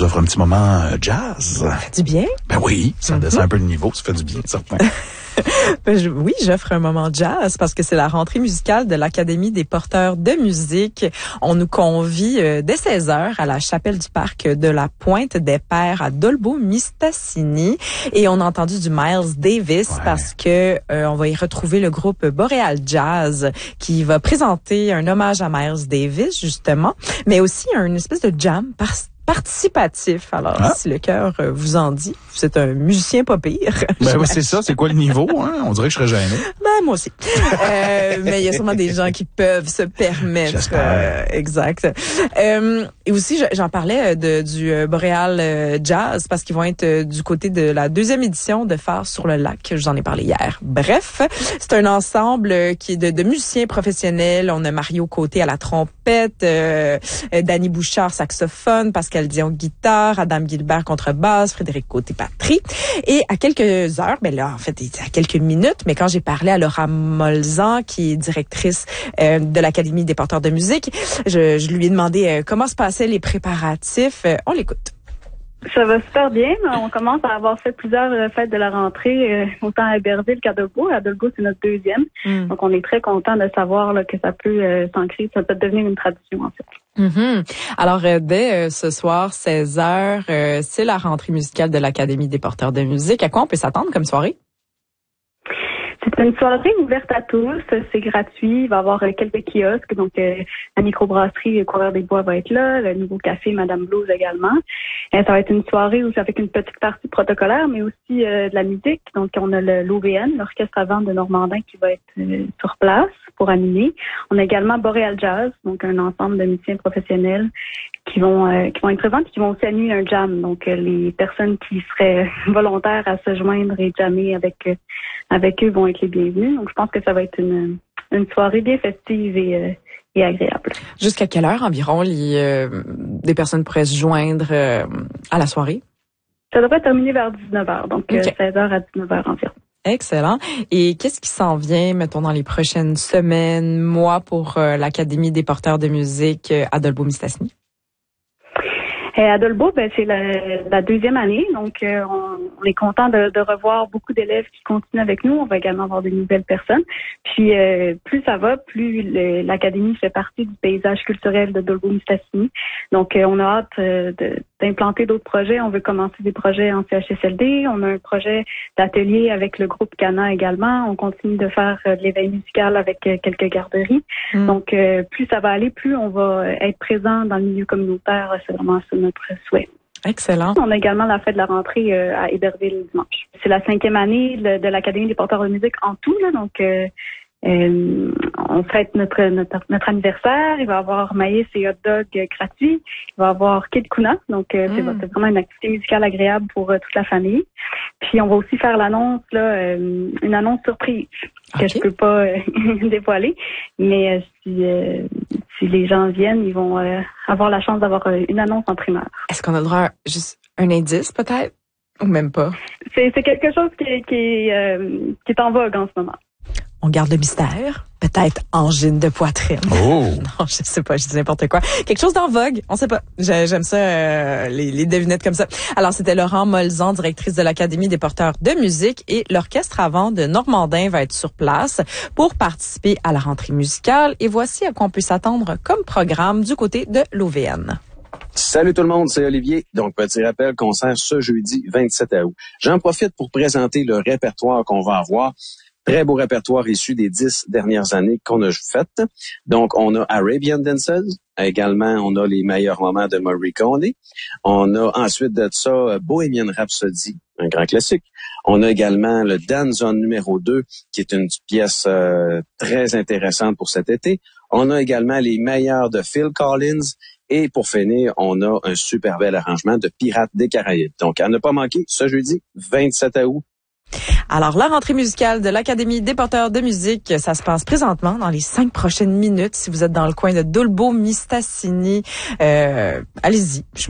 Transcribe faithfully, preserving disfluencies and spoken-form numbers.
nous offres un petit moment euh, jazz. Ça fait du bien. Ben oui, ça Mm-hmm. descend un peu le niveau, ça fait du bien, certain. Ben, je, oui, j'offre un moment jazz parce que c'est la rentrée musicale de l'Académie des porteurs de musique. On nous convie euh, dès seize heures à la chapelle du parc de la Pointe des Pères à Dolbeau-Mistassini. Et on a entendu du Miles Davis Ouais. parce que euh, on va y retrouver le groupe Boréal Jazz qui va présenter un hommage à Miles Davis, justement, mais aussi une espèce de jam par participatif. Alors, ah. si le cœur vous en dit, vous êtes un musicien pas pire. Ben oui, c'est ça, c'est quoi le niveau? Hein? On dirait que je serais gêné. Ben, moi aussi. euh, mais il y a sûrement des gens qui peuvent se permettre. J'espère. Euh, exact. Euh, et aussi, j'en parlais de, du euh, Boréal euh, Jazz parce qu'ils vont être euh, du côté de la deuxième édition de Phare sur le lac. Je vous en ai parlé hier. Bref, c'est un ensemble qui est de, de musiciens professionnels. On a Mario Côté à la trompette, euh, euh, Danny Bouchard saxophone, Pascal Dion guitare, Adam Gilbert contrebasse, Frédéric Côté batterie. Et à quelques heures, ben là, en fait, à quelques minutes, mais quand j'ai parlé à Laura Molzan, qui est directrice euh, de l'Académie des porteurs de musique, je, je lui ai demandé euh, comment se passaient les préparatifs. Euh, on l'écoute. Ça va super bien. On commence à avoir fait plusieurs euh, fêtes de la rentrée, euh, autant à Iberville qu'à Dolbeau. À Dolbeau, c'est notre deuxième. Mm. Donc, on est très content de savoir là, que ça peut euh, s'ancrer, ça peut devenir une tradition, en fait. Mm-hmm. Alors, euh, dès euh, ce soir, seize heures, euh, c'est la rentrée musicale de l'Académie des porteurs de musique. À quoi on peut s'attendre comme soirée? C'est une soirée ouverte à tous, c'est gratuit, il va y avoir quelques kiosques, donc euh, la microbrasserie Coureur des Bois va être là, le nouveau café Madame Blues également. Euh, ça va être une soirée où avec une petite partie protocolaire, mais aussi euh, de la musique. Donc on a le l'O V N, l'Orchestre à vent de Normandin qui va être euh, sur place pour animer. On a également Boréal Jazz, donc un ensemble de musiciens professionnels qui vont euh, qui vont être présents et qui vont aussi animer un jam. Donc euh, les personnes qui seraient volontaires à se joindre et jammer avec euh, avec eux vont être les bienvenus. Donc je pense que ça va être une une soirée bien festive et euh, et agréable. Jusqu'à quelle heure environ les euh, des personnes pourraient se joindre euh, à la soirée? Ça devrait terminer vers dix-neuf heures, donc okay. euh, seize heures à dix-neuf heures environ. Excellent. Et qu'est-ce qui s'en vient, mettons, dans les prochaines semaines, mois pour euh, l'Académie des porteurs de musique euh, à Dolbeau-Mistassini? Et à Dolbeau, ben, c'est la, la deuxième année, donc euh, on, on est content de, de revoir beaucoup d'élèves qui continuent avec nous. On va également avoir de nouvelles personnes. Puis euh, plus ça va, plus le, l'académie fait partie du paysage culturel de Dolbeau-Mistassini. Donc euh, on a hâte euh, de, d'implanter d'autres projets. On veut commencer des projets en C H S L D. On a un projet d'atelier avec le groupe Cana également. On continue de faire euh, de l'éveil musical avec euh, quelques garderies. Mm. Donc euh, plus ça va aller, plus on va être présent dans le milieu communautaire. C'est vraiment ça notre souhait. Excellent. On a également la fête de la rentrée euh, à Iberville dimanche. C'est la cinquième année de, de l'Académie des porteurs de musique en tout, là, donc euh, euh, on fête notre, notre notre anniversaire. Il va y avoir maïs et hot dog gratuits. Il va y avoir Kid Kuna, donc euh, mm. c'est, c'est vraiment une activité musicale agréable pour euh, toute la famille. Puis on va aussi faire l'annonce là, euh, une annonce surprise que okay. je peux pas euh, dévoiler, mais euh, si euh, si les gens viennent, ils vont euh, avoir la chance d'avoir euh, une annonce en primeur. Est-ce qu'on a le droit à juste un indice peut-être ou même pas? C'est c'est quelque chose qui est, qui est, euh, qui est en vogue en ce moment. On garde le mystère. Peut-être angine de poitrine. Oh! Non, je sais pas, je dis n'importe quoi. Quelque chose d'en vogue, on sait pas. J'aime ça, euh, les, les devinettes comme ça. Alors, c'était Laura Molzan, directrice de l'Académie des porteurs de musique, et l'Orchestre à vent de Normandin va être sur place pour participer à la rentrée musicale. Et voici à quoi on peut s'attendre comme programme du côté de l'O V N. Salut tout le monde, c'est Olivier. Donc, petit rappel, concert ce jeudi vingt-sept août. J'en profite pour présenter le répertoire qu'on va avoir. Très beau répertoire issu des dix dernières années qu'on a faites. Donc, on a Arabian Dances. Également, on a les meilleurs moments de Morricone. On a ensuite de ça Bohemian Rhapsody, un grand classique. On a également le Dance On numéro deux, qui est une pièce euh, très intéressante pour cet été. On a également les meilleurs de Phil Collins. Et pour finir, on a un super bel arrangement de Pirates des Caraïbes. Donc, à ne pas manquer, ce jeudi vingt-sept août. Alors, la rentrée musicale de l'Académie des porteurs de musique, ça se passe présentement dans les cinq prochaines minutes. Si vous êtes dans le coin de Dolbeau-Mistassini, euh, allez-y.